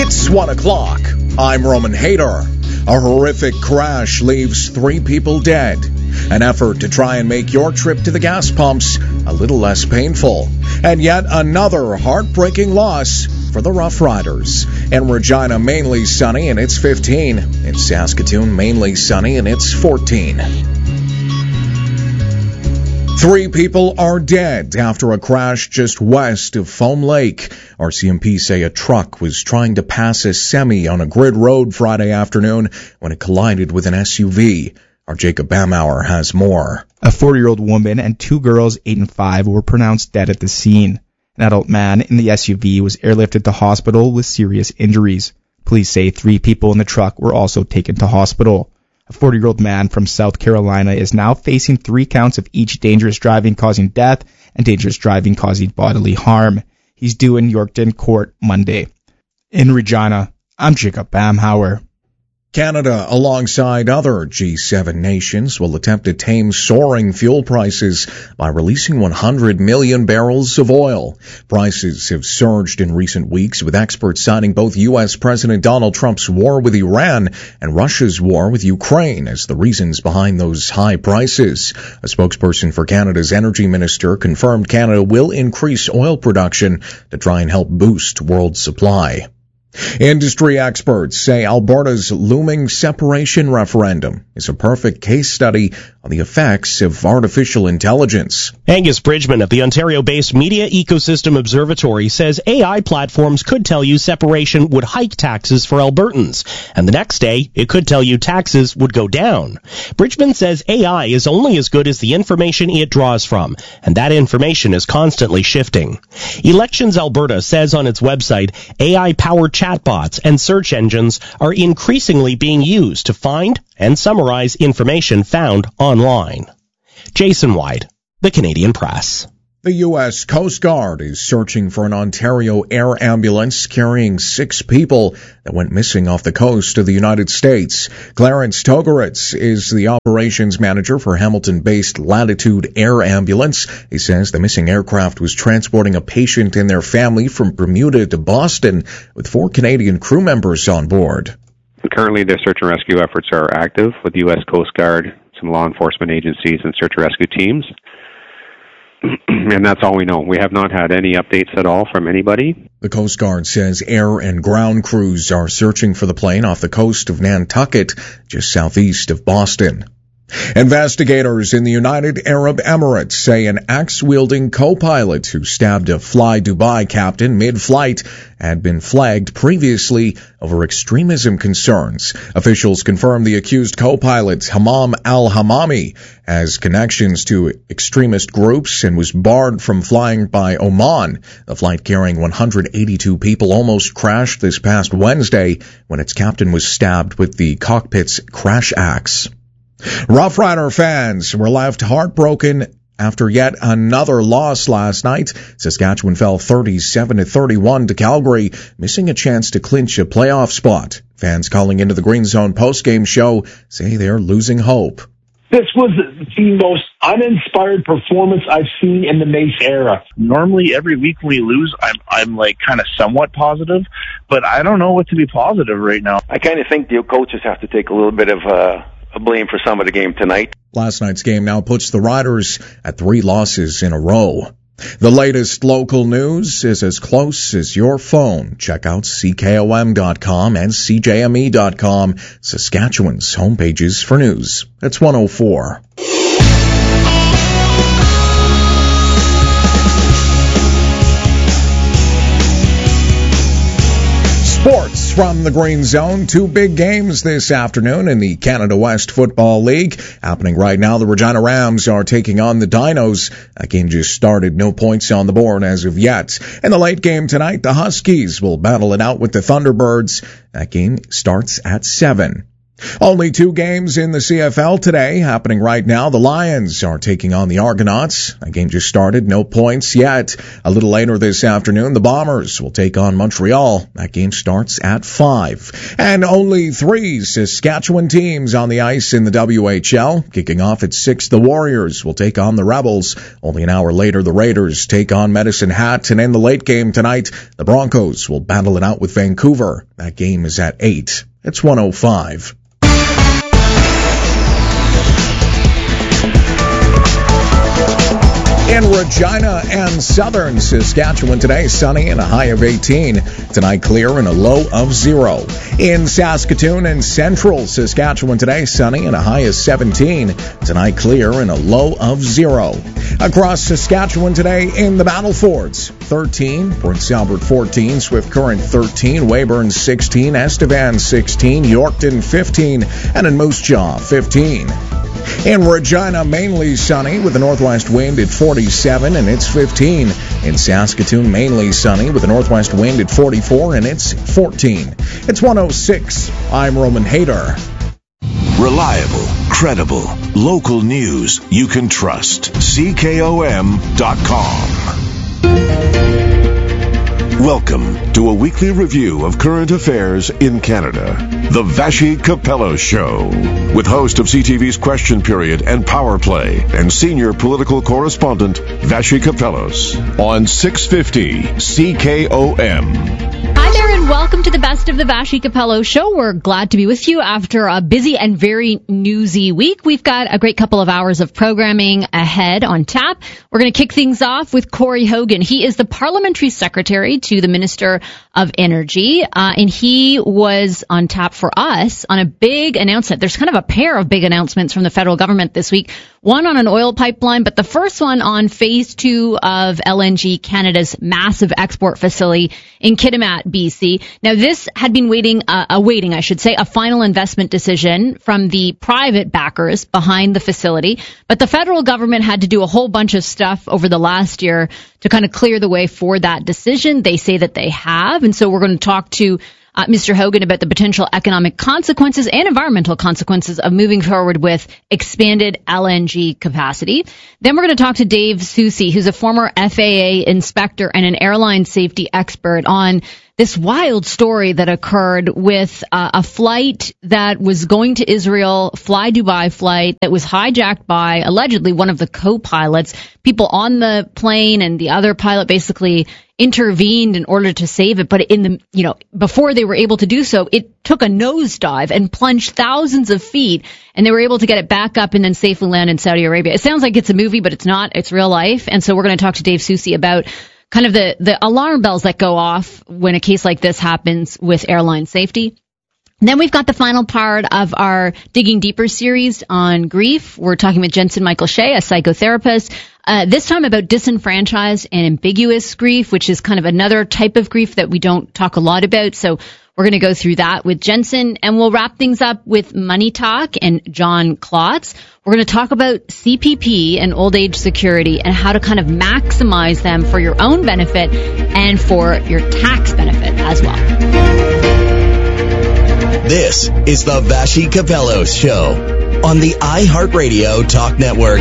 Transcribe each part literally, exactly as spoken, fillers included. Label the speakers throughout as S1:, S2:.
S1: It's one o'clock. I'm Roman Hader. A horrific crash leaves three people dead. An effort to try and make your trip to the gas pumps a little less painful. And yet another heartbreaking loss for the Rough Riders. In Regina, mainly sunny, and it's fifteen. In Saskatoon, mainly sunny, and it's fourteen. Three people are dead after a crash just west of Foam Lake. R C M P say a truck was trying to pass a semi on a grid road Friday afternoon when it collided with an S U V. Our Jacob Bamauer has more.
S2: A forty-year-old woman and two girls, eight and five, were pronounced dead at the scene. An adult man in the S U V was airlifted to hospital with serious injuries. Police say three people in the truck were also taken to hospital. A forty-year-old man from South Carolina is now facing three counts of each dangerous driving causing death and dangerous driving causing bodily harm. He's due in Yorkton Court Monday. In Regina, I'm Jacob Bamhauer.
S1: Canada, alongside other G seven nations, will attempt to tame soaring fuel prices by releasing one hundred million barrels of oil. Prices have surged in recent weeks, with experts citing both U S President Donald Trump's war with Iran and Russia's war with Ukraine as the reasons behind those high prices. A spokesperson for Canada's energy minister confirmed Canada will increase oil production to try and help boost world supply. Industry experts say Alberta's looming separation referendum is a perfect case study on the effects of artificial intelligence.
S3: Angus Bridgman of the Ontario-based Media Ecosystem Observatory says A I platforms could tell you separation would hike taxes for Albertans, and the next day it could tell you taxes would go down. Bridgman says A I is only as good as the information it draws from, and that information is constantly shifting. Elections Alberta says on its website, A I-powered chatbots and search engines are increasingly being used to find and summarize information found online. Jason White, The Canadian Press.
S1: The U S Coast Guard is searching for an Ontario air ambulance carrying six people that went missing off the coast of the United States. Clarence Togaritz is the operations manager for Hamilton-based Latitude Air Ambulance. He says the missing aircraft was transporting a patient and their family from Bermuda to Boston with four Canadian crew members on board.
S4: Currently, their search and rescue efforts are active with U S Coast Guard, some law enforcement agencies, and search and rescue teams. And that's all we know. We have not had any updates at all from anybody.
S1: The Coast Guard says air and ground crews are searching for the plane off the coast of Nantucket, just southeast of Boston. Investigators in the United Arab Emirates say an axe-wielding co-pilot who stabbed a Fly Dubai captain mid-flight had been flagged previously over extremism concerns. Officials confirmed the accused co-pilot, Hammam al-Hammami, has connections to extremist groups and was barred from flying by Oman. The flight carrying one hundred eighty-two people almost crashed this past Wednesday when its captain was stabbed with the cockpit's crash axe. Rough Rider fans were left heartbroken after yet another loss last night. Saskatchewan fell thirty-seven to thirty-one to Calgary, missing a chance to clinch a playoff spot. Fans calling into the Green Zone postgame show say they're losing hope.
S5: This was the most uninspired performance I've seen in the Mace era.
S6: Normally, every week when we lose, I'm I'm like kind of somewhat positive, but I don't know what to be positive right now.
S7: I kind of think the coaches have to take a little bit of uh, a blame for some of the game tonight.
S1: Last night's game now puts the Riders at three losses in a row. The latest local news is as close as your phone. Check out C K O M dot com and C J M E dot com, Saskatchewan's homepages for news. It's one oh four. Sports from the Green Zone. Two big games this afternoon in the Canada West Football League. Happening right now, the Regina Rams are taking on the Dinos. That game just started. No points on the board as of yet. In the late game tonight, the Huskies will battle it out with the Thunderbirds. That game starts at seven. Only two games in the C F L today happening right now. The Lions are taking on the Argonauts. That game just started. No points yet. A little later this afternoon, the Bombers will take on Montreal. That game starts at five. And only three Saskatchewan teams on the ice in the W H L. Kicking off at six, the Warriors will take on the Rebels. Only an hour later, the Raiders take on Medicine Hat. And in the late game tonight, the Broncos will battle it out with Vancouver. That game is at eight. It's one oh five. In Regina and southern Saskatchewan today, sunny and a high of eighteen. Tonight, clear and a low of zero. In Saskatoon and central Saskatchewan today, sunny and a high of seventeen. Tonight, clear and a low of zero. Across Saskatchewan today, in the Battle Forts, thirteen, Prince Albert fourteen, Swift Current thirteen, Weyburn sixteen, Estevan sixteen, Yorkton fifteen, and in Moose Jaw fifteen. In Regina, mainly sunny with a northwest wind at forty-seven, and it's fifteen. In Saskatoon, mainly sunny with a northwest wind at forty-four, and it's fourteen. It's one oh six. I'm Roman Hayter.
S8: Reliable, credible, local news you can trust. C K O M dot com. Welcome to a weekly review of current affairs in Canada. The Vassy Capello Show. With host of C T V's Question Period and Power Play and senior political correspondent Vassy Capellos on six fifty C K O M.
S9: Hi there and welcome to the Best of the Vassy Capello Show. We're glad to be with you after a busy and very newsy week. We've got a great couple of hours of programming ahead on tap. We're going to kick things off with Corey Hogan. He is the Parliamentary Secretary to the Minister of Energy, uh, and he was on tap for us on a big announcement. There's kind of a pair of big announcements from the federal government this week. One on an oil pipeline, but the first one on phase two of L N G Canada's massive export facility in Kitimat, B C. Now, this had been waiting, uh, awaiting, I should say, a final investment decision from the private backers behind the facility. But the federal government had to do a whole bunch of stuff over the last year to kind of clear the way for that decision. They say that they have. And so we're going to talk to Uh, Mister Hogan about the potential economic consequences and environmental consequences of moving forward with expanded L N G capacity. Then we're going to talk to Dave Soucy, who's a former F A A inspector and an airline safety expert, on this wild story that occurred with uh, a flight that was going to Israel, Fly Dubai flight, that was hijacked by allegedly one of the co-pilots. People on the plane and the other pilot basically intervened in order to save it, but in the, you know, before they were able to do so, it took a nosedive and plunged thousands of feet, and they were able to get it back up and then safely land in Saudi Arabia. It sounds like it's a movie, but it's not. It's real life. And so we're going to talk to Dave Soucy about kind of the, the alarm bells that go off when a case like this happens with airline safety. And then we've got the final part of our Digging Deeper series on grief. We're talking with Jensen Michael Shea, a psychotherapist, uh, this time about disenfranchised and ambiguous grief, which is kind of another type of grief that we don't talk a lot about. So we're going to go through that with Jensen, and we'll wrap things up with Money Talk and John Klotz. We're going to talk about C P P and old age security and how to kind of maximize them for your own benefit and for your tax benefit as well.
S10: This is the Vassy Capello Show on the iHeartRadio Talk Network.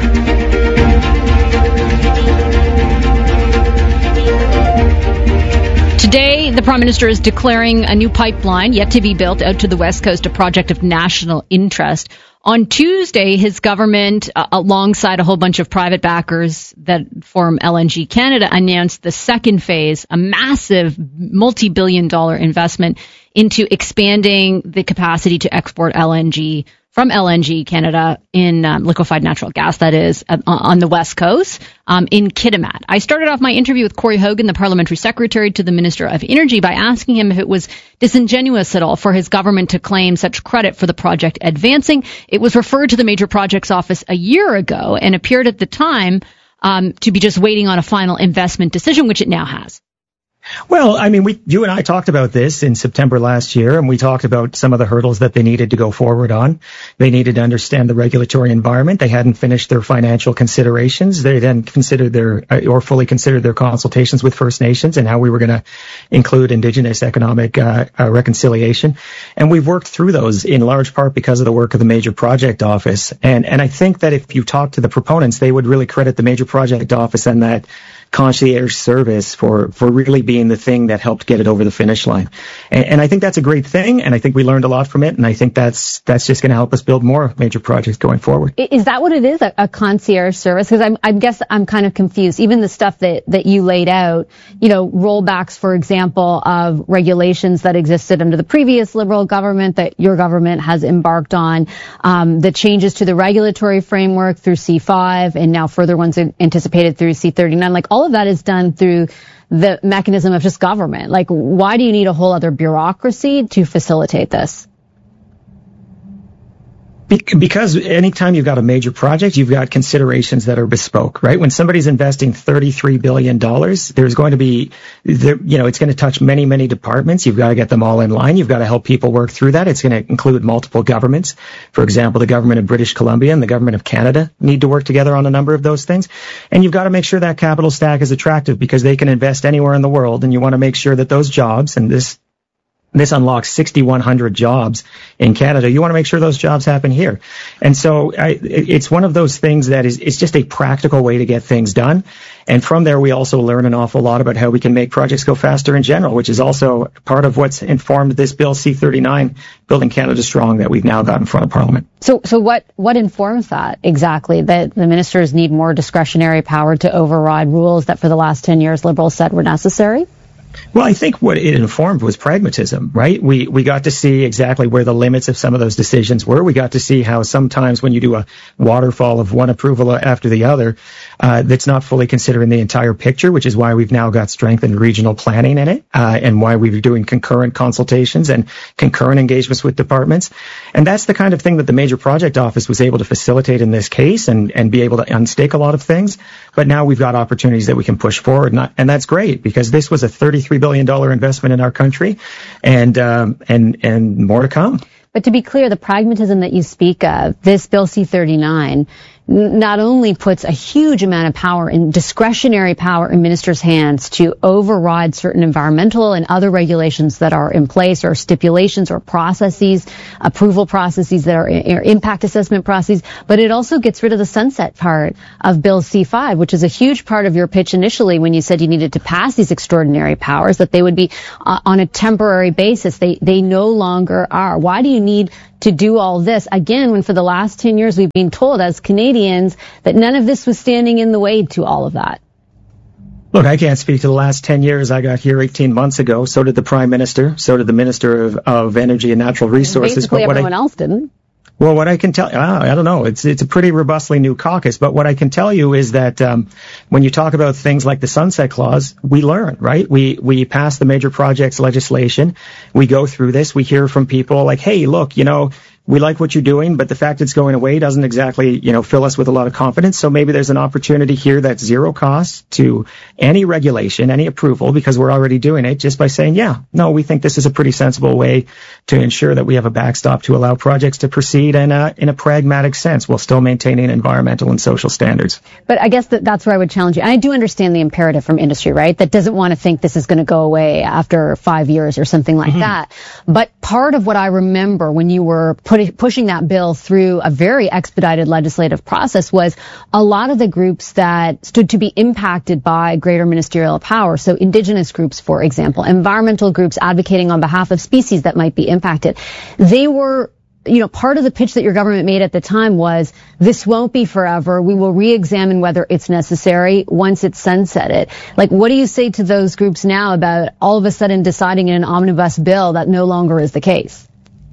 S9: Today, the Prime Minister is declaring a new pipeline yet to be built out to the West Coast, a project of national interest. On Tuesday, his government, uh, alongside a whole bunch of private backers that form L N G Canada, announced the second phase, a massive multi-billion dollar investment into expanding the capacity to export L N G from L N G Canada in um, liquefied natural gas, that is, uh, on the West Coast, um, in Kitimat. I started off my interview with Corey Hogan, the Parliamentary Secretary to the Minister of Energy, by asking him if it was disingenuous at all for his government to claim such credit for the project advancing. It was referred to the Major Projects Office a year ago and appeared at the time um, to be just waiting on a final investment decision, which it now has.
S11: Well, I mean, we, you and I talked about this in September last year, and we talked about some of the hurdles that they needed to go forward on. They needed to understand the regulatory environment. They hadn't finished their financial considerations. They hadn't considered their, or fully considered their consultations with First Nations and how we were going to include Indigenous economic uh, uh, reconciliation. And we've worked through those in large part because of the work of the Major Project Office. And, and I think that if you talk to the proponents, they would really credit the Major Project Office and that concierge service for, for really being the thing that helped get it over the finish line. And, and I think that's a great thing, and I think we learned a lot from it, and I think that's that's just going to help us build more major projects going forward.
S9: Is that what it is, a, a concierge service? Because I guess I'm kind of confused. Even the stuff that, that you laid out, you know, rollbacks, for example, of regulations that existed under the previous Liberal government that your government has embarked on, um, the changes to the regulatory framework through C five, and now further ones anticipated through C thirty-nine, like all All of that is done through the mechanism of just government. Like, why do you need a whole other bureaucracy to facilitate this?
S11: Because anytime you've got a major project, you've got considerations that are bespoke, right? When somebody's investing thirty-three billion dollars, there's going to be, there, you know, it's going to touch many, many departments. You've got to get them all in line. You've got to help people work through that. It's going to include multiple governments. For example, the government of British Columbia and the government of Canada need to work together on a number of those things. And you've got to make sure that capital stack is attractive because they can invest anywhere in the world. And you want to make sure that those jobs, and this This unlocks sixty-one hundred jobs in Canada. You want to make sure those jobs happen here. And so I, it's one of those things that is, it's just a practical way to get things done. And from there, we also learn an awful lot about how we can make projects go faster in general, which is also part of what's informed this bill C thirty-nine, Building Canada Strong, that we've now got in front of Parliament.
S9: So, so what, what informs that exactly? That the ministers need more discretionary power to override rules that for the last ten years Liberals said were necessary?
S11: Well, I think what it informed was pragmatism, right? We we got to see exactly where the limits of some of those decisions were. We got to see how sometimes when you do a waterfall of one approval after the other, uh, that's not fully considering the entire picture, which is why we've now got strengthened regional planning in it, uh, and why we're doing concurrent consultations and concurrent engagements with departments. And that's the kind of thing that the Major Project Office was able to facilitate in this case and, and be able to unstake a lot of things. But now we've got opportunities that we can push forward, and, and that's great because this was a thirty-three billion dollars investment in our country, and um, and and more to come.
S9: But to be clear, the pragmatism that you speak of, this Bill C thirty-nine, not only puts a huge amount of power in discretionary power in ministers' hands to override certain environmental and other regulations that are in place, or stipulations or processes, approval processes that are, are impact assessment processes, but it also gets rid of the sunset part of Bill C five, which is a huge part of your pitch initially when you said you needed to pass these extraordinary powers, that they would be uh, on a temporary basis. They, they no longer are. Why do you need to do all this again when for the last ten years we've been told as Canadians that none of this was standing in the way to all of that?
S11: Look, I can't speak to the last ten years. I got here eighteen months ago. So did the Prime Minister. So did the Minister of, of Energy and Natural Resources.
S9: Basically
S11: but what
S9: everyone
S11: I,
S9: else didn't.
S11: Well, what I can tell, ah, I don't know. It's it's a pretty robustly new caucus. But what I can tell you is that um, when you talk about things like the Sunset Clause, we learn, right? We we pass the major projects legislation. We go through this. We hear from people like, hey, look, you know, we like what you're doing, but the fact it's going away doesn't exactly, you know, fill us with a lot of confidence. So maybe there's an opportunity here that's zero cost to any regulation, any approval, because we're already doing it, just by saying, yeah, no, we think this is a pretty sensible way to ensure that we have a backstop to allow projects to proceed in a, in a pragmatic sense while still maintaining environmental and social standards.
S9: But I guess that that's where I would challenge you. And I do understand the imperative from industry, right? That doesn't want to think this is going to go away after five years or something like mm-hmm. that. But part of what I remember when you were putting pushing that bill through a very expedited legislative process was a lot of the groups that stood to be impacted by greater ministerial power. So Indigenous groups, for example, environmental groups advocating on behalf of species that might be impacted. They were, you know, part of the pitch that your government made at the time was, this won't be forever. We will re-examine whether it's necessary once it's sunsetted. Like, what do you say to those groups now about all of a sudden deciding in an omnibus bill that no longer is the case?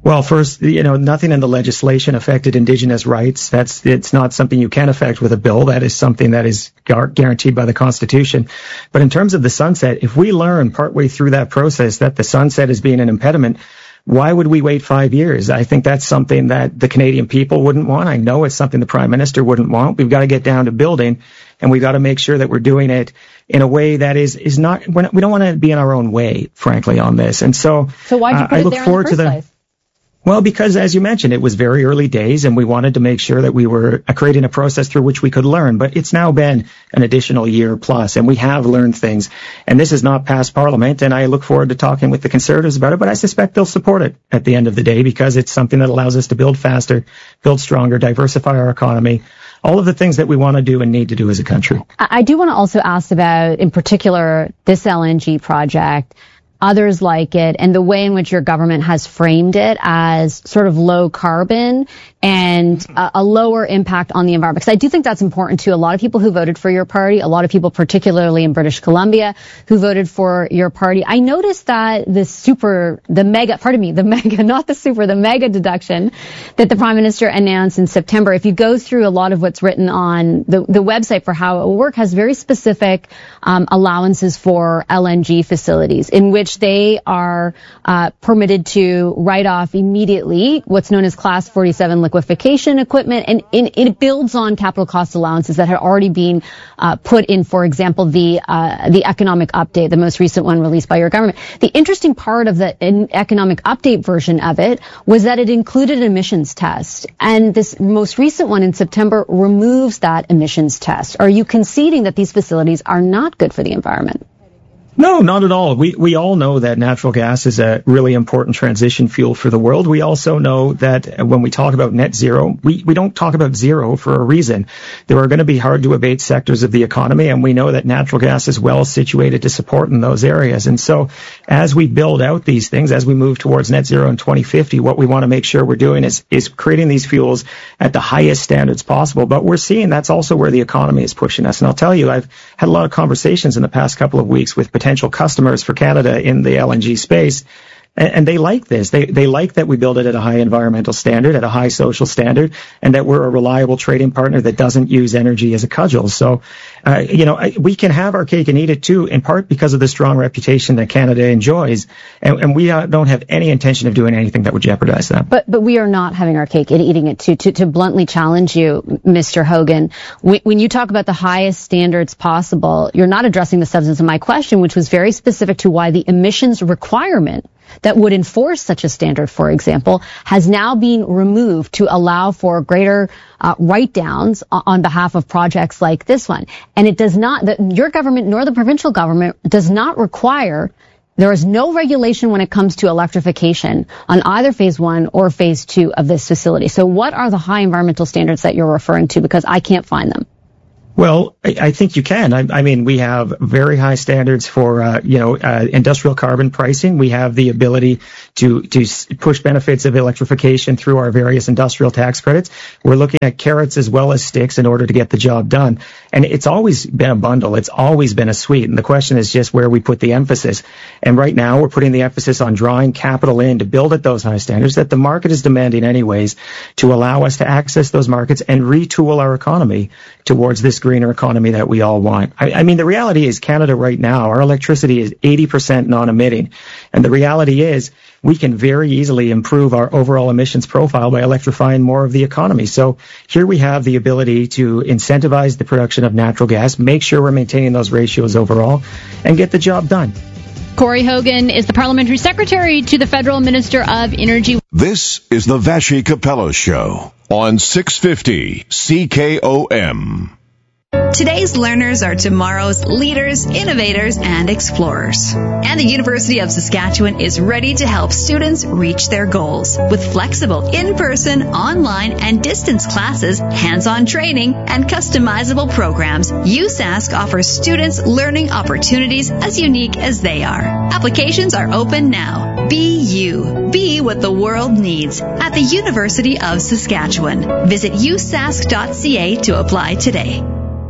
S11: Well, first, you know, nothing in the legislation affected Indigenous rights. That's, it's not something you can affect with a bill. That is something that is gar- guaranteed by the Constitution. But in terms of the sunset, if we learn partway through that process that the sunset is being an impediment, why would we wait five years? I think that's something that the Canadian people wouldn't want. I know it's something the Prime Minister wouldn't want. We've got to get down to building, and we've got to make sure that we're doing it in a way that is, is not, we're not we don't want to be in our own way, frankly, on this. And so,
S9: so why'd you put
S11: uh, I
S9: it
S11: look
S9: there
S11: forward
S9: in the
S11: to
S9: first
S11: the,
S9: place?
S11: Well, because as you mentioned, it was very early days, and we wanted to make sure that we were creating a process through which we could learn. But it's now been an additional year plus, and we have learned things. And this is not past Parliament, and I look forward to talking with the Conservatives about it, but I suspect they'll support it at the end of the day because it's something that allows us to build faster, build stronger, diversify our economy, all of the things that we want to do and need to do as a country.
S9: I do want to also ask about, in particular, this L N G project, others like it, and the way in which your government has framed it as sort of low carbon and a, a lower impact on the environment. Because I do think that's important to a lot of people who voted for your party, a lot of people, particularly in British Columbia, who voted for your party. I noticed that the super, the mega, pardon me, the mega, not the super, the mega deduction that the Prime Minister announced in September, if you go through a lot of what's written on the, the website for how it will work, has very specific um, allowances for L N G facilities in which they are uh, permitted to write off immediately what's known as Class forty-seven liquefaction equipment, and, and it builds on capital cost allowances that had already been uh, put in, for example, the uh, the economic update, the most recent one released by your government. The interesting part of the economic update version of it was that it included an emissions test, and this most recent one in September removes that emissions test. Are you conceding that these facilities are not good for the environment?
S11: No, not at all. We we all know that natural gas is a really important transition fuel for the world. We also know that when we talk about net zero, we, we don't talk about zero for a reason. There are going to be hard to abate sectors of the economy, and we know that natural gas is well situated to support in those areas. And so as we build out these things, as we move towards net zero in twenty fifty, what we want to make sure we're doing is, is creating these fuels at the highest standards possible. But we're seeing that's also where the economy is pushing us. And I'll tell you, I've had a lot of conversations in the past couple of weeks with potential customers for Canada in the L N G space, and they like this. They they like that we build it at a high environmental standard, at a high social standard, and that we're a reliable trading partner that doesn't use energy as a cudgel. So, uh, you know, we can have our cake and eat it too, in part because of the strong reputation that Canada enjoys, and, and we don't have any intention of doing anything that would jeopardize that.
S9: But but we are not having our cake and eating it too. To to bluntly challenge you, Mister Hogan, when you talk about the highest standards possible, you're not addressing the substance of my question, which was very specific to why the emissions requirement that would enforce such a standard, for example, has now been removed to allow for greater uh, write-downs on behalf of projects like this one. And it does not, the, your government nor the provincial government does not require, there is no regulation when it comes to electrification on either phase one or phase two of this facility. So what are the high environmental standards that you're referring to? Because I can't find them.
S11: Well, I think you can. I, I mean, we have very high standards for, uh, you know, uh, industrial carbon pricing. We have the ability to, to push benefits of electrification through our various industrial tax credits. We're looking at carrots as well as sticks in order to get the job done. And it's always been a bundle. It's always been a suite. And the question is just where we put the emphasis. And right now we're putting the emphasis on drawing capital in to build at those high standards that the market is demanding anyways, to allow us to access those markets and retool our economy towards this greener economy that we all want. I, I mean, the reality is Canada right now, our electricity is eighty percent non-emitting. And the reality is we can very easily improve our overall emissions profile by electrifying more of the economy. So here we have the ability to incentivize the production of natural gas, make sure we're maintaining those ratios overall, and get the job done.
S9: Corey Hogan is the Parliamentary Secretary to the Federal Minister of Energy.
S8: This is the Vassy Capello Show on six fifty C K O M.
S12: Today's learners are tomorrow's leaders, innovators, and explorers. And the University of Saskatchewan is ready to help students reach their goals. With flexible in-person, online, and distance classes, hands-on training, and customizable programs, U S A S C offers students learning opportunities as unique as they are. Applications are open now. Be you. Be what the world needs at the University of Saskatchewan. Visit u s a s c dot c a to apply today.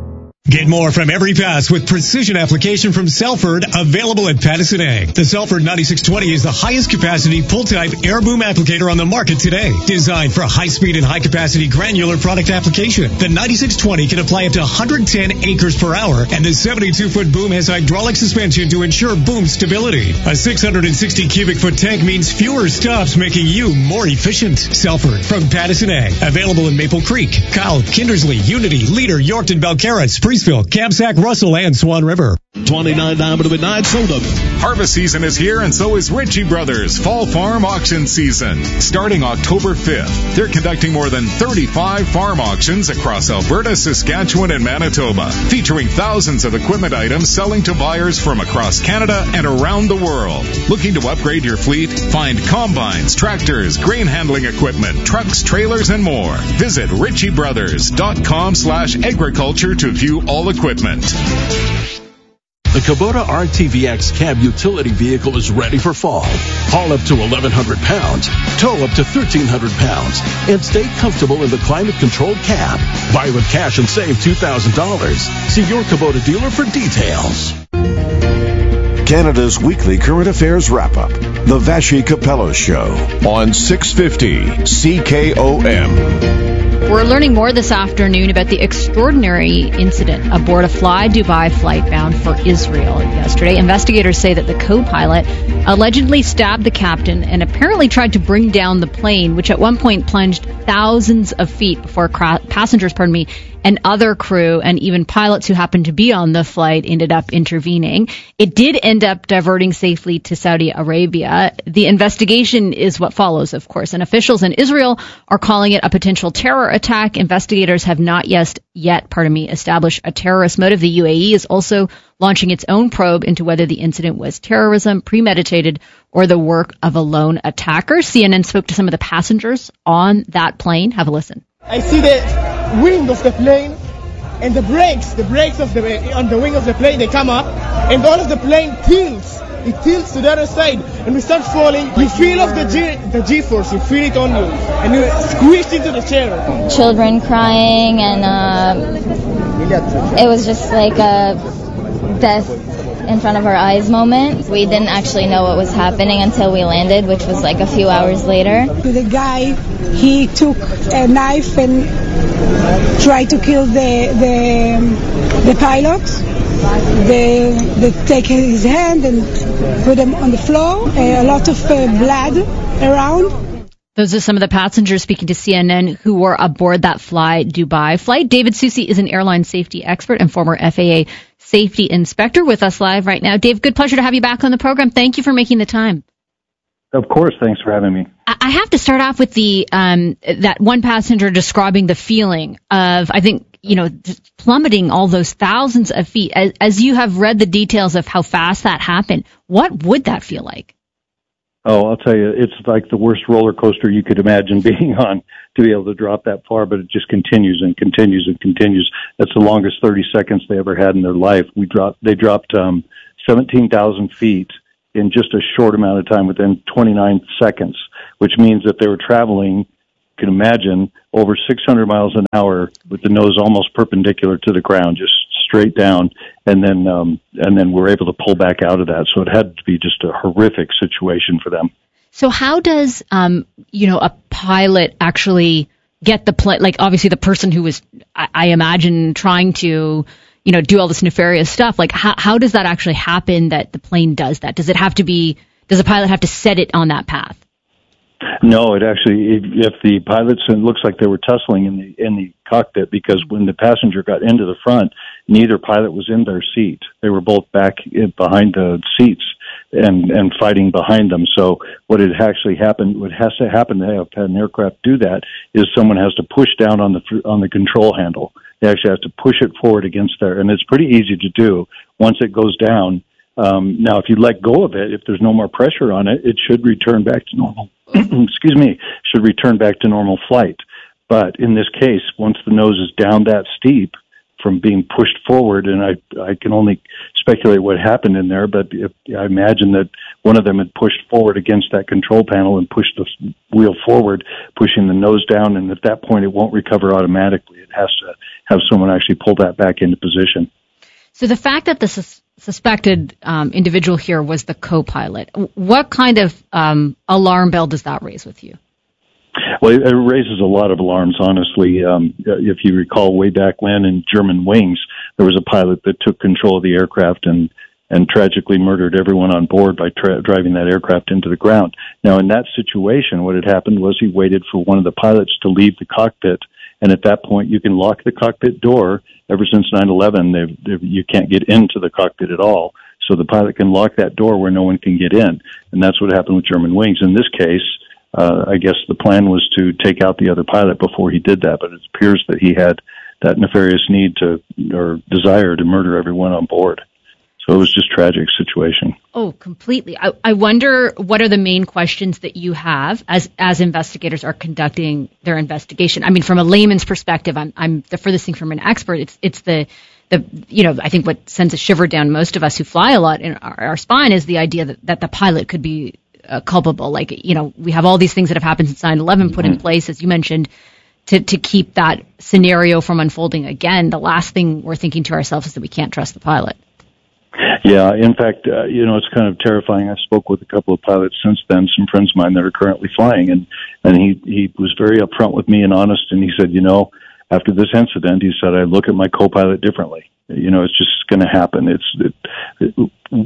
S13: Get more from every pass with precision application from Selford, available at Patterson Ag. The Selford ninety-six twenty is the highest capacity pull-type air boom applicator on the market today. Designed for high-speed and high-capacity granular product application, the ninety-six twenty can apply up to one hundred ten acres per hour, and the seventy-two foot boom has hydraulic suspension to ensure boom stability. A six hundred sixty cubic foot tank means fewer stops, making you more efficient. Selford from Patterson Ag, available in Maple Creek, Kyle, Kindersley, Unity, Leader, Yorkton, Belcarra, Spreeceville, Kamsack, Russell, and Swan River.
S14: twenty-nine down to midnight, sold them.
S15: Harvest season is here, and so is Ritchie Brothers Fall Farm Auction Season. Starting October fifth, they're conducting more than thirty-five farm auctions across Alberta, Saskatchewan, and Manitoba, featuring thousands of equipment items selling to buyers from across Canada and around the world. Looking to upgrade your fleet? Find combines, tractors, grain handling equipment, trucks, trailers, and more. Visit ritchie brothers dot com slash agriculture to view all equipment.
S14: The Kubota R T V X cab utility vehicle is ready for fall. Haul up to eleven hundred pounds, tow up to thirteen hundred pounds, and stay comfortable in the climate-controlled cab. Buy with cash and save two thousand dollars. See your Kubota dealer for details.
S8: Canada's weekly current affairs wrap-up. The Vassy Capello Show on six fifty C K O M.
S9: We're learning more this afternoon about the extraordinary incident aboard a Fly Dubai flight bound for Israel yesterday. Investigators say that the co-pilot allegedly stabbed the captain and apparently tried to bring down the plane, which at one point plunged thousands of feet before cra- passengers, pardon me, and other crew and even pilots who happened to be on the flight ended up intervening. It did end up diverting safely to Saudi Arabia. The investigation is what follows, of course, and officials in Israel are calling it a potential terror attack. Investigators have not yet, yet, pardon me, established a terrorist motive. The U A E is also launching its own probe into whether the incident was terrorism, premeditated, or the work of a lone attacker. C N N spoke to some of the passengers on that plane. Have a listen.
S16: I see the wing of the plane and the brakes, the brakes of the on the wing of the plane, they come up, and all of the plane tilts. It tilts to the other side, and we start falling. You feel of the G, the G-force, you feel it on you, and you squished into the chair.
S17: Children crying, and uh, it was just like a death in front of our eyes moment. We didn't actually know what was happening until we landed, which was like a few hours later.
S18: The guy, he took a knife and tried to kill the the, the pilot. They, they take his hand and put him on the floor. A lot of uh, blood around.
S9: Those are some of the passengers speaking to C N N who were aboard that Fly Dubai flight. David Susi is an airline safety expert and former F A A safety inspector with us live right now. Dave, good pleasure to have you back on the program. Thank you for making the time.
S19: Of course. Thanks for having me.
S9: I have to start off with the um, that one passenger describing the feeling of, I think, you know, just plummeting all those thousands of feet. As, as you have read the details of how fast that happened, what would that feel like?
S19: Oh, I'll tell you, it's like the worst roller coaster you could imagine being on to be able to drop that far, but it just continues and continues and continues. That's the longest thirty seconds they ever had in their life. We dropped, they dropped um, seventeen thousand feet in just a short amount of time, within twenty-nine seconds, which means that they were traveling, you can imagine, over six hundred miles an hour with the nose almost perpendicular to the ground, just straight down, and then um, and then we're able to pull back out of that. So it had to be just a horrific situation for them.
S9: So how does um, you know, a pilot actually get the plane? Like, obviously the person who was, I, I imagine, trying to, you know, do all this nefarious stuff. Like, how how does that actually happen? That the plane does that? Does it have to be? Does a pilot have to set it on that path?
S19: No, it actually, if the pilots, it looks like they were tussling in the in the cockpit, because when the passenger got into the front, neither pilot was in their seat. They were both back behind the seats and and fighting behind them. So what had actually happened, what has to happen to have an aircraft do that, is someone has to push down on the on the control handle. They actually have to push it forward against there, and it's pretty easy to do once it goes down. Um, now, if you let go of it, if there's no more pressure on it, it should return back to normal. Excuse me, should return back to normal flight. But in this case, once the nose is down that steep from being pushed forward, and I I can only speculate what happened in there, but if, I imagine that one of them had pushed forward against that control panel and pushed the wheel forward, pushing the nose down, and at that point it won't recover automatically. It has to have someone actually pull that back into position.
S9: So the fact that the sus- suspected um, individual here was the co-pilot, what kind of um, alarm bell does that raise with you?
S19: Well, it raises a lot of alarms, honestly. Um, if you recall way back when in German Wings, there was a pilot that took control of the aircraft and, and tragically murdered everyone on board by tra- driving that aircraft into the ground. Now, in that situation, what had happened was he waited for one of the pilots to leave the cockpit, and at that point, you can lock the cockpit door. Ever since nine eleven, they've, they've, you can't get into the cockpit at all, so the pilot can lock that door where no one can get in, and that's what happened with German Wings. In this case, Uh, I guess the plan was to take out the other pilot before he did that, but it appears that he had that nefarious need to, or desire to murder everyone on board. So it was just a tragic situation.
S9: Oh, completely. I, I wonder what are the main questions that you have as, as investigators are conducting their investigation? I mean, from a layman's perspective, I'm, I'm the furthest thing from an expert. It's, it's the, the, you know, I think what sends a shiver down most of us who fly a lot in our, our spine is the idea that, that the pilot could be Uh, culpable. Like, you know, we have all these things that have happened since nine eleven put mm-hmm. in place, as you mentioned, to, to keep that scenario from unfolding again. The last thing we're thinking to ourselves is that we can't trust the pilot.
S19: Yeah, in fact, uh, you know, it's kind of terrifying. I spoke with a couple of pilots since then, some friends of mine that are currently flying, and, and he, he was very upfront with me and honest, and he said, you know, after this incident, he said, I look at my co-pilot differently. You know, it's just going to happen. It's it, it,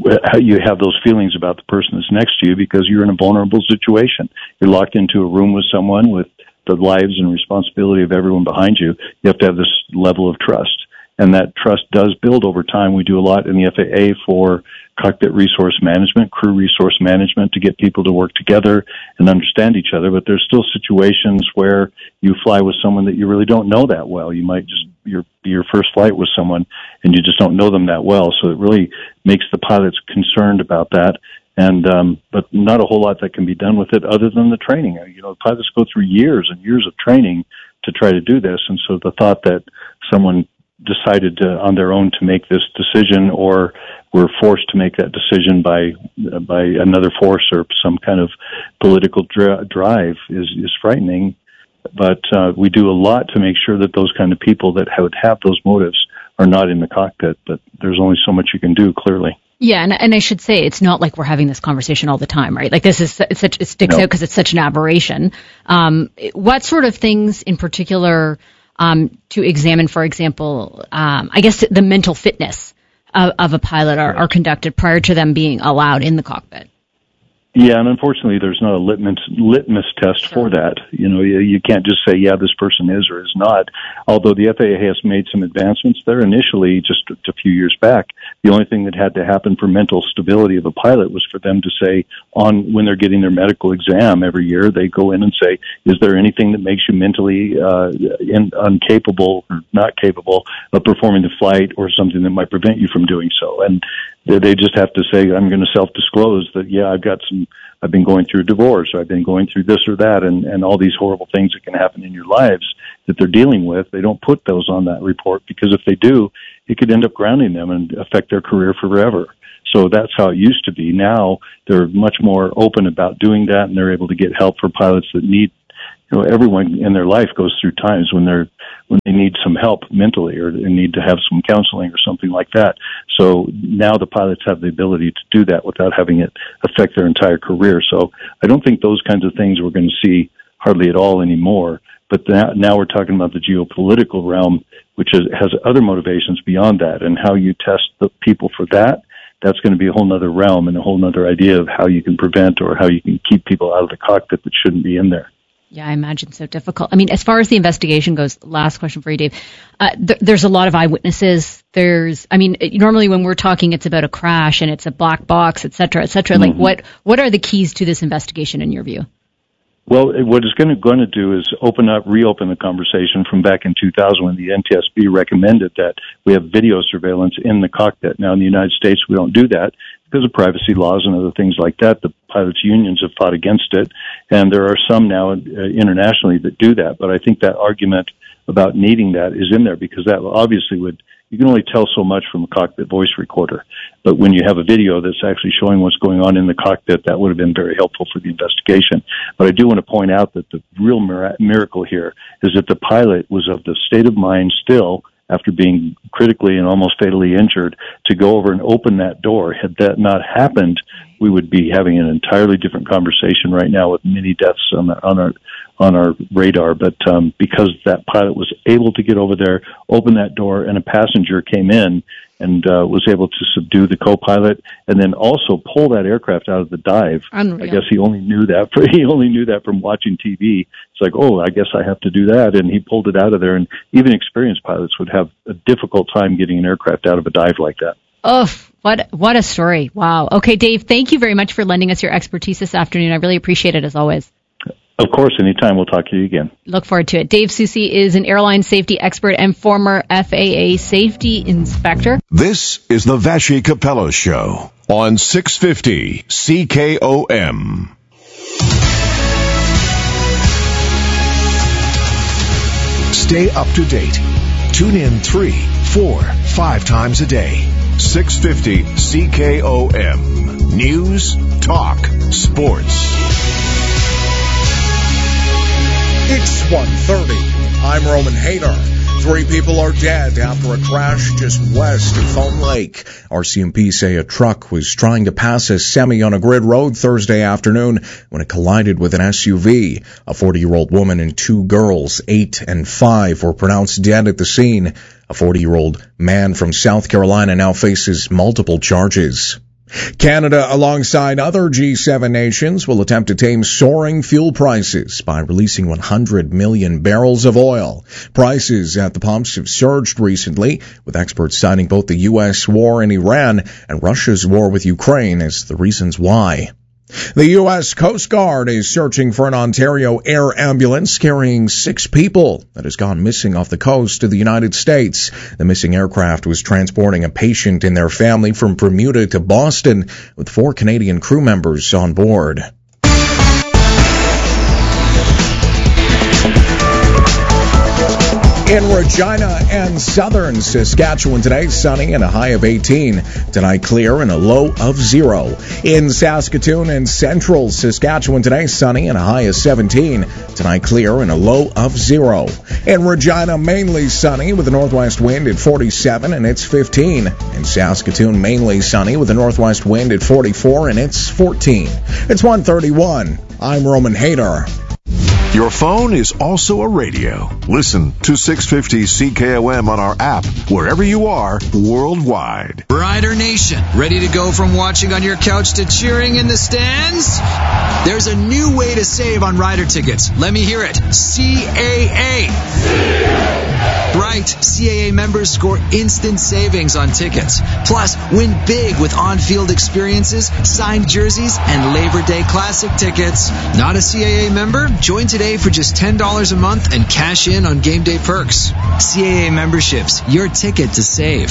S19: you have those feelings about the person that's next to you because you're in a vulnerable situation. You're locked into a room with someone with the lives and responsibility of everyone behind you. You have to have this level of trust, and that trust does build over time. We do a lot in the F A A for cockpit resource management, crew resource management, to get people to work together and understand each other. But there's still situations where you fly with someone that you really don't know that well. You might just your your first flight with someone and you just don't know them that well. So it really makes the pilots concerned about that. And um, but not a whole lot that can be done with it other than the training. You know, pilots go through years and years of training to try to do this. And so the thought that someone decided to, on their own to make this decision, or were forced to make that decision by uh, by another force or some kind of political dri- drive is, is frightening. But uh, we do a lot to make sure that those kind of people that would have those motives are not in the cockpit. But there's only so much you can do, clearly.
S9: Yeah, and, and I should say it's not like we're having this conversation all the time, right? Like this is it's such, it sticks no. out because it's such an aberration. Um, what sort of things in particular um, to examine, for example, um, I guess the mental fitness of, of a pilot are, are conducted prior to them being allowed in the cockpit?
S19: Yeah, and unfortunately, there's not a litmus litmus test sure. for that. You know, you, you can't just say, yeah, this person is or is not. Although the F A A has made some advancements there initially, just a, a few years back, the only thing that had to happen for mental stability of a pilot was for them to say, on when they're getting their medical exam every year, they go in and say, is there anything that makes you mentally uh, in, incapable or not capable of performing the flight, or something that might prevent you from doing so? And they just have to say, I'm going to self-disclose that, yeah, I've got some, I've been going through a divorce, or I've been going through this or that, and, and all these horrible things that can happen in your lives that they're dealing with. They don't put those on that report, because if they do, it could end up grounding them and affect their career forever. So that's how it used to be. Now they're much more open about doing that, and they're able to get help for pilots that need, you know, everyone in their life goes through times when they're, when they need some help mentally, or they need to have some counseling or something like that. So now the pilots have the ability to do that without having it affect their entire career. So I don't think those kinds of things we're going to see hardly at all anymore. But now, now we're talking about the geopolitical realm, which is, has other motivations beyond that, and how you test the people for that. That's going to be a whole other realm and a whole other idea of how you can prevent, or how you can keep people out of the cockpit that shouldn't be in there.
S9: Yeah, I imagine so difficult. I mean, as far as the investigation goes, last question for you, Dave. Uh, th- there's a lot of eyewitnesses. There's, I mean, it, normally when we're talking, it's about a crash and it's a black box, et cetera, et cetera. Mm-hmm. Like, what, what are the keys to this investigation in your view?
S19: Well, what it's going to, going to do is open up, reopen the conversation from back in two thousand, when the N T S B recommended that we have video surveillance in the cockpit. Now, in the United States, we don't do that because of privacy laws and other things like that. The pilots' unions have fought against it, and there are some now uh, internationally that do that. But I think that argument about needing that is in there, because that obviously would, you can only tell so much from a cockpit voice recorder. But when you have a video that's actually showing what's going on in the cockpit, that would have been very helpful for the investigation. But I do want to point out that the real mir- miracle here is that the pilot was of the state of mind still after being critically and almost fatally injured, to go over and open that door. Had that not happened, we would be having an entirely different conversation right now with many deaths on, the, on our on our radar. But um, because that pilot was able to get over there, open that door, and a passenger came in and uh, was able to subdue the co-pilot, and then also pull that aircraft out of the dive.
S9: Unreal.
S19: I guess he only knew that. For, he only knew that from watching T V. It's like, oh, I guess I have to do that, and he pulled it out of there. And even experienced pilots would have a difficult time getting an aircraft out of a dive like that.
S9: Oh, what what a story! Wow. Okay, Dave, thank you very much for lending us your expertise this afternoon. I really appreciate it as always.
S19: Of course, anytime. We'll talk to you again.
S9: Look forward to it. Dave Soucy is an airline safety expert and former F A A safety inspector.
S8: This is the Vassy Capello Show on six fifty C K O M. Stay up to date. Tune in three, four, five times a day. six fifty C K O M. News, talk, sports.
S1: It's one thirty. I'm Roman Hayter. Three people are dead after a crash just west of Foam Lake. R C M P say a truck was trying to pass a semi on a grid road Thursday afternoon when it collided with an S U V. A forty-year-old woman and two girls, eight and five, were pronounced dead at the scene. A forty-year-old man from South Carolina now faces multiple charges. Canada, alongside other G seven nations, will attempt to tame soaring fuel prices by releasing one hundred million barrels of oil. Prices at the pumps have surged recently, with experts citing both the U S war in Iran and Russia's war with Ukraine as the reasons why. The U S Coast Guard is searching for an Ontario air ambulance carrying six people that has gone missing off the coast of the United States. The missing aircraft was transporting a patient and their family from Bermuda to Boston, with four Canadian crew members on board. In Regina and southern Saskatchewan today, sunny and a high of eighteen. Tonight, clear and a low of zero. In Saskatoon and central Saskatchewan today, sunny and a high of seventeen. Tonight, clear and a low of zero. In Regina, mainly sunny with a northwest wind at forty-seven and it's fifteen. In Saskatoon, mainly sunny with a northwest wind at forty-four and it's fourteen. It's one thirty-one. I'm Roman Hayter.
S8: Your phone is also a radio. Listen to six fifty C K O M on our app, wherever you are, worldwide.
S20: Rider Nation, ready to go from watching on your couch to cheering in the stands? There's a new way to save on Rider tickets. Let me hear it. C A A. Right, C A A members score instant savings on tickets. Plus, win big with on-field experiences, signed jerseys, and Labor Day Classic tickets. Not a C A A member? Join today for just ten dollars a month and cash in on game day perks. C A A memberships, your ticket to save.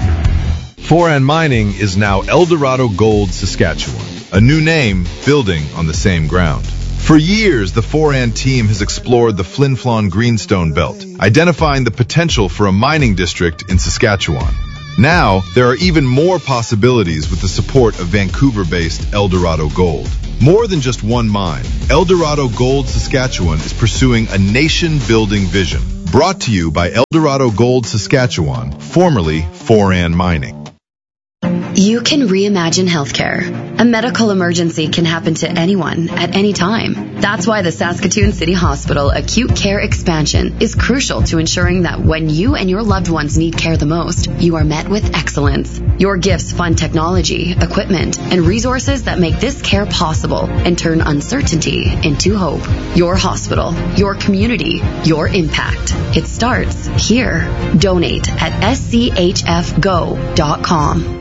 S21: Foran Mining is now Eldorado Gold Saskatchewan, a new name building on the same ground. For years, the Foran team has explored the Flin Flon Greenstone Belt, identifying the potential for a mining district in Saskatchewan. Now, there are even more possibilities with the support of Vancouver-based Eldorado Gold. More than just one mine, Eldorado Gold Saskatchewan is pursuing a nation-building vision. Brought to you by Eldorado Gold Saskatchewan, formerly Foran Mining.
S22: You can reimagine healthcare. A medical emergency can happen to anyone at any time. That's why the Saskatoon City Hospital Acute Care Expansion is crucial to ensuring that when you and your loved ones need care the most, you are met with excellence. Your gifts fund technology, equipment, and resources that make this care possible and turn uncertainty into hope. Your hospital, your community, your impact. It starts here. Donate at s c h f go dot com.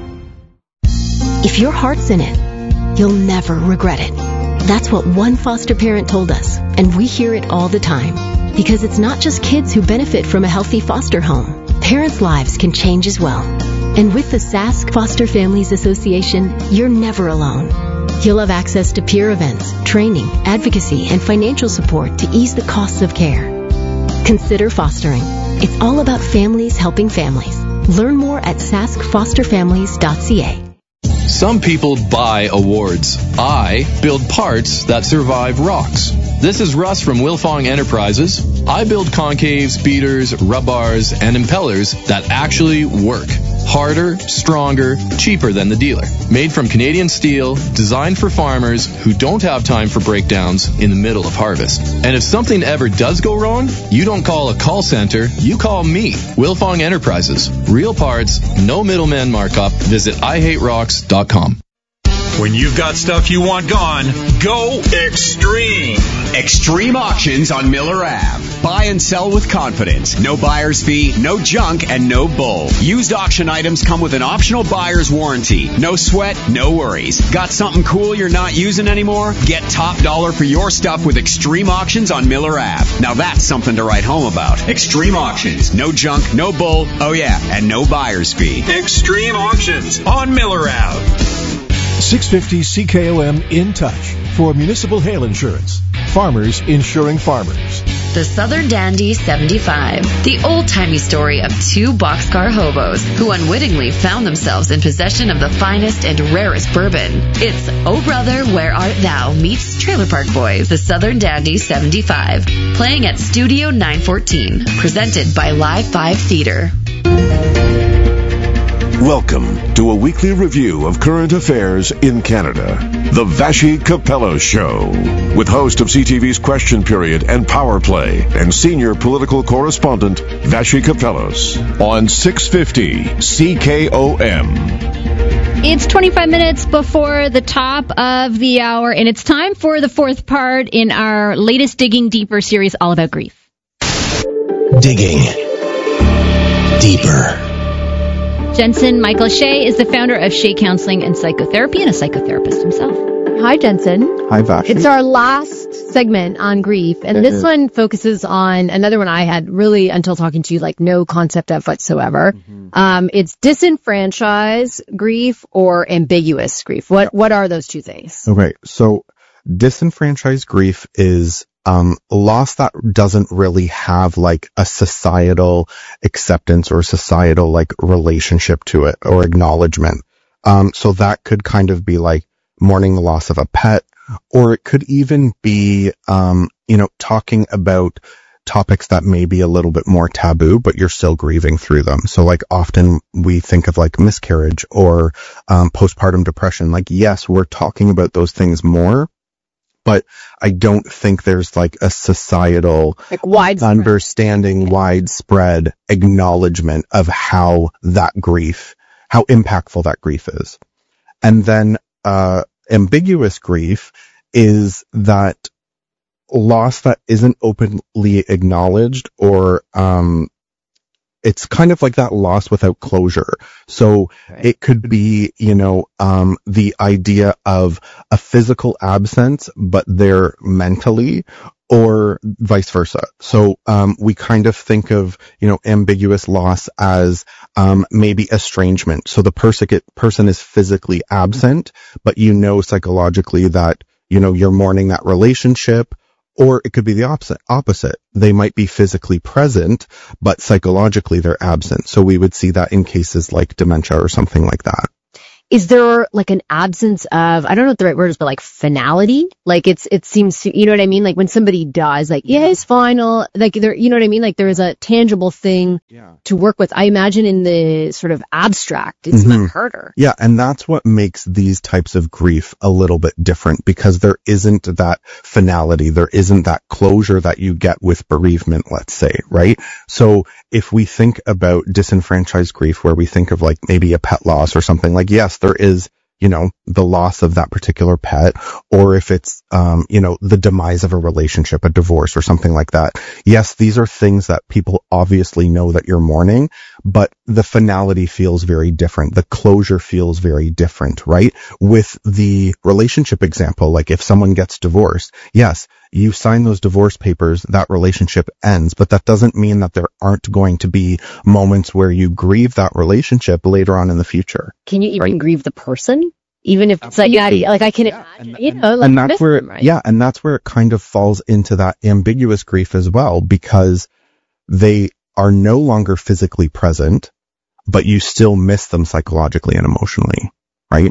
S23: If your heart's in it, you'll never regret it. That's what one foster parent told us, and we hear it all the time. Because it's not just kids who benefit from a healthy foster home. Parents' lives can change as well. And with the Sask Foster Families Association, you're never alone. You'll have access to peer events, training, advocacy, and financial support to ease the costs of care. Consider fostering. It's all about families helping families. Learn more at sask foster families dot c a.
S24: Some people buy awards. I build parts that survive rocks.
S2: This is Russ from Wilfong Enterprises. I build concaves, beaters, rub bars, and impellers that actually work. Harder, stronger, cheaper than the dealer. Made from Canadian steel, designed for farmers who don't have time for breakdowns in the middle of harvest. And if something ever does go wrong, you don't call a call center, you call me. Wilfong Enterprises. Real parts, no middleman markup. Visit I hate rocks dot com.
S3: When you've got stuff you want gone, go Extreme.
S4: Extreme Auctions on Miller Avenue. Buy and sell with confidence. No buyer's fee, no junk, and no bull. Used auction items come with an optional buyer's warranty. No sweat, no worries. Got something cool you're not using anymore? Get top dollar for your stuff with Extreme Auctions on Miller Avenue. Now that's something to write home about. Extreme Auctions. No junk, no bull, oh yeah, and no buyer's fee.
S3: Extreme Auctions on Miller Avenue.
S24: six fifty C K O M In Touch for municipal hail insurance. Farmers insuring farmers.
S22: The Southern Dandy seventy-five, the old-timey story of two boxcar hobos who unwittingly found themselves in possession of the finest and rarest bourbon. It's Oh Brother, Where Art Thou meets Trailer Park Boys, the Southern Dandy seventy-five, playing at Studio nine fourteen, presented by Live five Theater.
S8: Welcome to a weekly review of current affairs in Canada. The Vassy Capello Show, with host of C T V's Question Period and Power Play and senior political correspondent Vassy Capellos on six fifty C K O M.
S9: It's twenty-five minutes before the top of the hour, and it's time for the fourth part in our latest Digging Deeper series all about grief.
S10: Digging Deeper.
S9: Jensen Michael Shea is the founder of Shea Counseling and Psychotherapy and a psychotherapist himself.
S25: Hi, Jensen.
S26: Hi, Vassy.
S25: It's our last segment on grief, and
S26: It
S25: this
S26: is.
S25: one focuses on another one I had really, until talking to you, like no concept of whatsoever.
S26: Mm-hmm.
S25: Um, it's disenfranchised grief or ambiguous grief. What What are those two things?
S26: Okay, so disenfranchised grief is um loss that doesn't really have like a societal acceptance or societal like relationship to it or acknowledgement. Um, so that could kind of be like mourning the loss of a pet, or it could even be, um, you know, talking about topics that may be a little bit more taboo, but you're still grieving through them. So like often we think of like miscarriage or um, postpartum depression. Like, yes, we're talking about those things more, but I don't think there's like a societal
S25: like widespread.
S26: understanding, widespread acknowledgement of how that grief, how impactful that grief is. And then uh ambiguous grief is that loss that isn't openly acknowledged, or um it's kind of like that loss without closure. So right. It could be, you know, um, the idea of a physical absence, but they're mentally, or vice versa. So, um, we kind of think of, you know, ambiguous loss as, um, maybe estrangement. So the person, person is physically absent, but you know psychologically that, you know, you're mourning that relationship. Or it could be the opposite. Opposite. They might be physically present, but psychologically they're absent. So we would see that in cases like dementia or something like that.
S25: Is there like an absence of, I don't know what the right word is, but like finality? Like it's, it seems to, you know what I mean? Like when somebody dies, like, yeah, it's final. Like there, you know what I mean? Like there is a tangible thing yeah. to work with. I imagine in the sort of abstract, it's
S26: mm-hmm.
S25: much harder.
S26: Yeah. And that's what makes these types of grief a little bit different, because there isn't that finality. There isn't that closure that you get with bereavement, let's say, right? So if we think about disenfranchised grief, where we think of like maybe a pet loss or something, like, yes, there is, you know, the loss of that particular pet, or if it's, um, you know, the demise of a relationship, a divorce or something like that. Yes, these are things that people obviously know that you're mourning, but the finality feels very different. The closure feels very different, right? With the relationship example, like if someone gets divorced, yes, you sign those divorce papers, that relationship ends, but that doesn't mean that there aren't going to be moments where you grieve that relationship later on in the future.
S25: Can you even right? grieve the person? Even if it's like, yeah, like I can yeah. imagine, and, you know, like
S26: and that's where,
S25: them, right?
S26: yeah, and that's where it kind of falls into that ambiguous grief as well, because they are no longer physically present, but you still miss them psychologically and emotionally, right?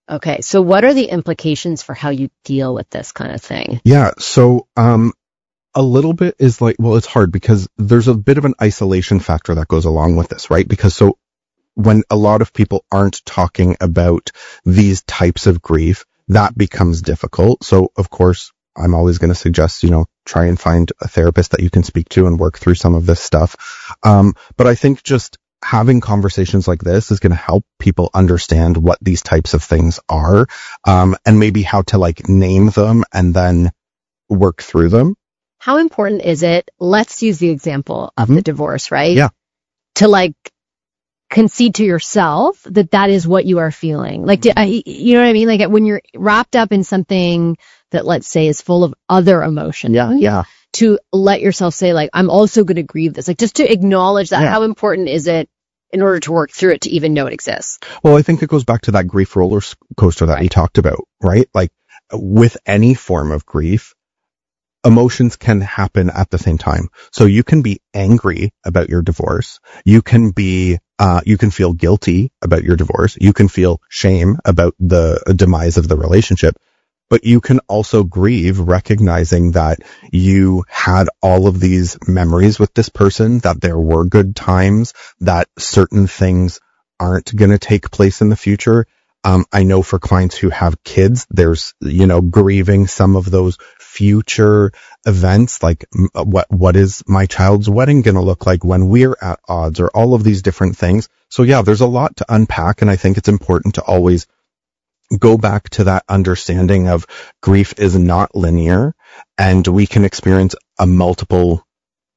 S25: Okay. So what are the implications for how you deal with this kind of thing?
S26: Yeah. So, um, a little bit is like, well, it's hard because there's a bit of an isolation factor that goes along with this, right? Because so when a lot of people aren't talking about these types of grief, that becomes difficult. So of course, I'm always going to suggest, you know, try and find a therapist that you can speak to and work through some of this stuff. Um, but I think just having conversations like this is going to help people understand what these types of things are, um, and maybe how to like name them and then work through them.
S25: How important is it? Let's use the example of
S26: Mm-hmm.
S25: the divorce, right?
S26: Yeah.
S25: To like concede to yourself that that is what you are feeling. Like, do, I, you know what I mean? Like when you're wrapped up in something that, let's say, is full of other emotions.
S26: Yeah. Yeah.
S25: To let yourself say, like, I'm also going to grieve this. Like, just to acknowledge that.
S26: Yeah.
S25: How important is it in order to work through it to even know it exists?
S26: Well, I think it goes back to that grief roller coaster that
S25: Right.
S26: we talked about, right? Like with any form of grief, emotions can happen at the same time. So you can be angry about your divorce. You can be, uh, you can feel guilty about your divorce. You can feel shame about the demise of the relationship, but you can also grieve recognizing that you had all of these memories with this person, that there were good times, that certain things aren't going to take place in the future. Um, I know for clients who have kids, there's, you know, grieving some of those future events, like m- what, what is my child's wedding going to look like when we're at odds, or all of these different things. So yeah, there's a lot to unpack. And I think it's important to always go back to that understanding of grief is not linear, and we can experience a multiple,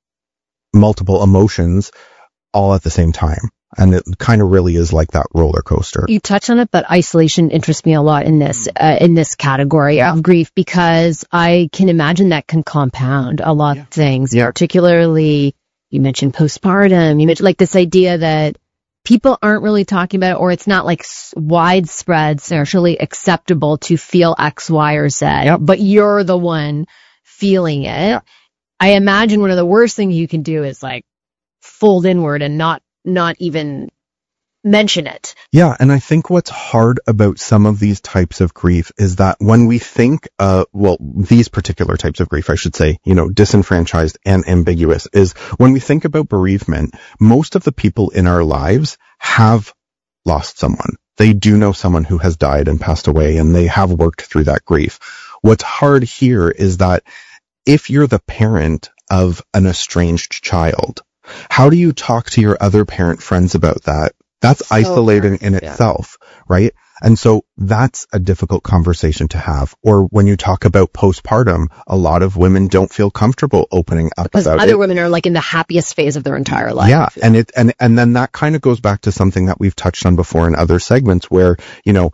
S26: multiple emotions all at the same time. And it kind of really is like that roller coaster.
S25: You touch on it, but isolation interests me a lot in this, uh, in this category of grief, because I can imagine that can compound a lot of things,
S26: Yeah.
S25: particularly you mentioned postpartum, you mentioned like this idea that people aren't really talking about it, or it's not like s- widespread, socially acceptable to feel X, Y, or Z, but you're the one feeling it. I imagine one of the worst things you can do is like fold inward and not, not even mention it.
S26: Yeah, and I think what's hard about some of these types of grief is that when we think, uh, well, these particular types of grief, I should say, you know, disenfranchised and ambiguous, is when we think about bereavement, most of the people in our lives have lost someone. They do know someone who has died and passed away, and they have worked through that grief. What's hard here is that if you're the parent of an estranged child, how do you talk to your other parent friends about that? That's
S25: So
S26: isolating
S25: hard,
S26: in
S25: yeah.
S26: itself, right? And so that's a difficult conversation to have. Or when you talk about postpartum, a lot of women don't feel comfortable opening up
S25: Because
S26: about
S25: other
S26: it.
S25: women are like in the happiest phase of their entire life.
S26: Yeah, and it and and then that kind of goes back to something that we've touched on before in other segments, where, you know,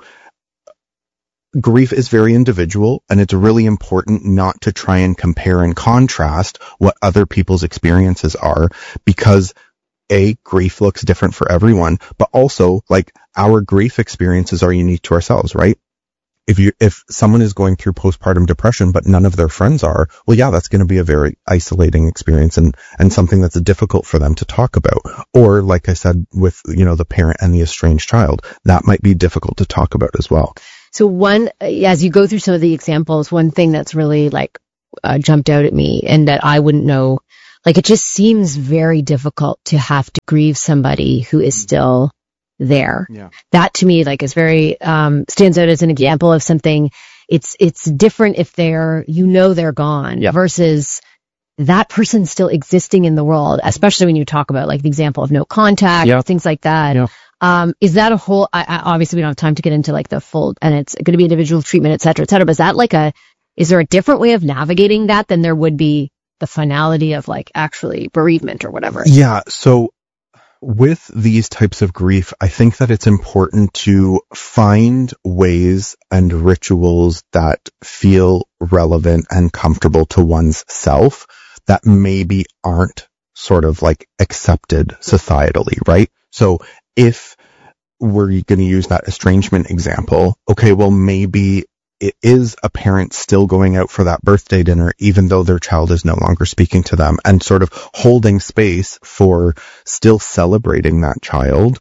S26: grief is very individual, and it's really important not to try and compare and contrast what other people's experiences are, because A, grief looks different for everyone, but also, like, our grief experiences are unique to ourselves, right? If you, if someone is going through postpartum depression, but none of their friends are, well, yeah, that's going to be a very isolating experience, and, and something that's difficult for them to talk about. Or, like I said, with, you know, the parent and the estranged child, that might be difficult to talk about as well.
S25: So one, as you go through some of the examples, one thing that's really like uh, jumped out at me, and that I wouldn't know, like it just seems very difficult to have to grieve somebody who is still there.
S26: Yeah.
S25: That to me, like, is very, um, stands out as an example of something. It's, it's different if they're, you know, they're gone versus that person still existing in the world, especially when you talk about like the example of no contact,
S26: Yeah.
S25: things like that.
S26: Yeah.
S25: Um, is that a whole, I, I, obviously we don't have time to get into like the full, and it's going to be individual treatment, et cetera, et cetera. But is that like a, is there a different way of navigating that than there would be the finality of like actually bereavement or whatever?
S26: Yeah. So with these types of grief, I think that it's important to find ways and rituals that feel relevant and comfortable to one's self that maybe aren't sort of like accepted societally, right? So if we're going to use that estrangement example, okay, well, maybe it is a parent still going out for that birthday dinner, even though their child is no longer speaking to them, and sort of holding space for still celebrating that child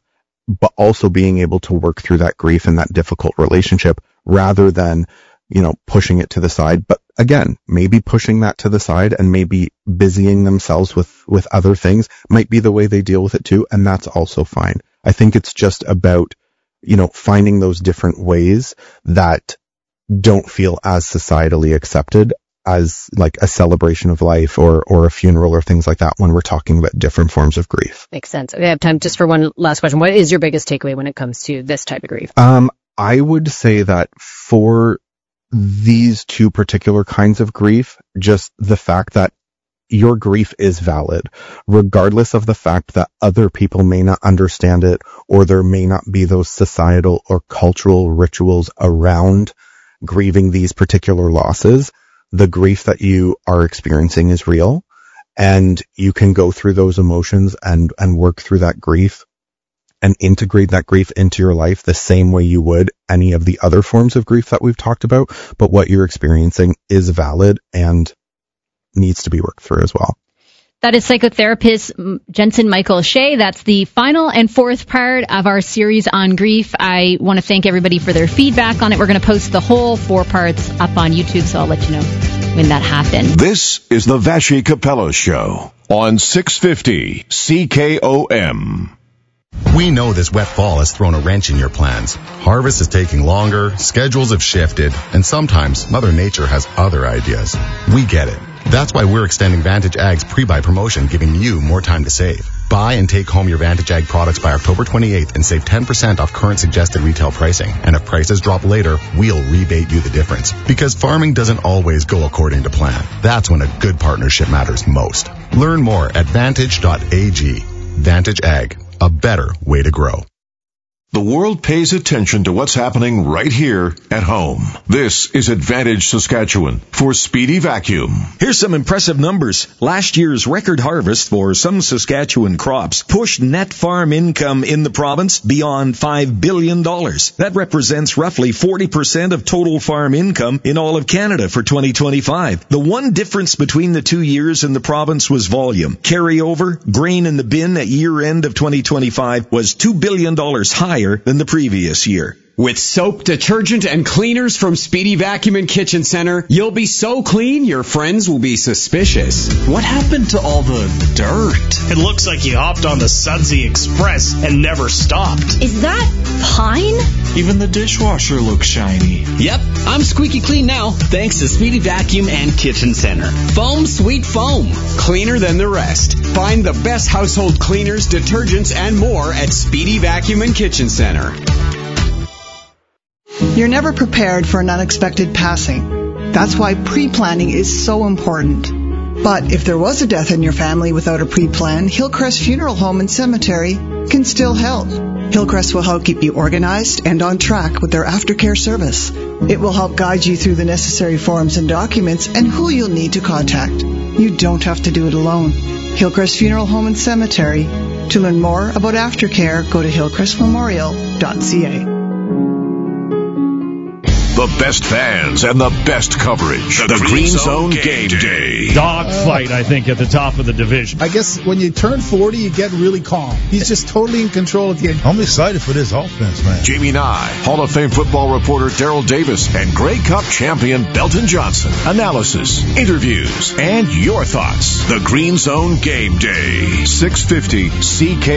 S26: but also being able to work through that grief and that difficult relationship rather than, you know, pushing it to the side. But again, maybe pushing that to the side and maybe busying themselves with, with other things might be the way they deal with it too. And that's also fine. I think it's just about, you know, finding those different ways that don't feel as societally accepted as like a celebration of life or, or a funeral or things like that when we're talking about different forms of grief.
S25: Makes sense. Okay, I have time just for one last question. What is your biggest takeaway when it comes to this type of grief?
S26: Um, I would say that for these two particular kinds of grief, just the fact that your grief is valid, regardless of the fact that other people may not understand it, or there may not be those societal or cultural rituals around grieving these particular losses. The grief that you are experiencing is real, and you can go through those emotions and, and work through that grief and integrate that grief into your life the same way you would any of the other forms of grief that we've talked about. But what you're experiencing is valid and needs to be worked through as well.
S9: That is psychotherapist Jensen Michael Shea. That's the final and fourth part of our series on grief. I want to thank everybody for their feedback on it. We're going to post the whole four parts up on YouTube, so I'll let you know when that happens.
S8: This is the Vassy Capello Show on six fifty C K O M.
S5: We know this wet fall has thrown a wrench in your plans. Harvest is taking longer, schedules have shifted, and sometimes Mother Nature has other ideas. We get it. That's why we're extending Vantage Ag's pre-buy promotion, giving you more time to save. Buy and take home your Vantage Ag products by October twenty-eighth and save ten percent off current suggested retail pricing. And if prices drop later, we'll rebate you the difference. Because farming doesn't always go according to plan. That's when a good partnership matters most. Learn more at vantage dot a g. Vantage Ag, a better way to grow.
S8: The world pays attention to what's happening right here at home. This is Advantage Saskatchewan for Speedy Vacuum.
S3: Here's some impressive numbers. Last year's record harvest for some Saskatchewan crops pushed net farm income in the province beyond five billion dollars. That represents roughly forty percent of total farm income in all of Canada for twenty twenty-five. The one difference between the two years in the province was volume. Carryover, grain in the bin at year end of twenty twenty-five was two billion dollars higher than the previous year.
S4: With soap, detergent, and cleaners from Speedy Vacuum and Kitchen Center, you'll be so clean your friends will be suspicious.
S6: What happened to all the dirt? It looks like you hopped on the Sudsy Express and never stopped.
S9: Is that pine?
S6: Even the dishwasher looks shiny.
S7: Yep, I'm squeaky clean now, thanks to Speedy Vacuum and Kitchen Center. Foam, sweet foam.
S4: Cleaner than the rest. Find the best household cleaners, detergents, and more at Speedy Vacuum and Kitchen Center.
S11: You're never prepared for an unexpected passing. That's why pre-planning is so important. But if there was a death in your family without a pre-plan, Hillcrest Funeral Home and Cemetery can still help. Hillcrest will help keep you organized and on track with their aftercare service. It will help guide you through the necessary forms and documents and who you'll need to contact. You don't have to do it alone. Hillcrest Funeral Home and Cemetery. To learn more about aftercare, go to hillcrest memorial dot c a.
S8: The best fans and the best coverage. The, the Green, Green Zone, Zone Game Day. Day.
S12: Dogfight, I think, at the top of the division.
S13: I guess when you turn forty, you get really calm. He's just totally in control at the end.
S27: I'm excited for this offense, man.
S8: Jamie Nye, Hall of Fame football reporter Daryl Davis, and Grey Cup champion Belton Johnson. Analysis, interviews, and your thoughts. The Green Zone Game Day. six fifty C K